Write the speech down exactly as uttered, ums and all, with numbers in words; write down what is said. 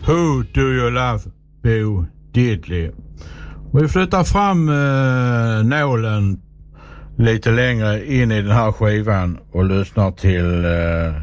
Who Do You Love, Bo Diddley. Vi flyttar fram eh, nålen lite längre in i den här skivan och lyssnar till eh,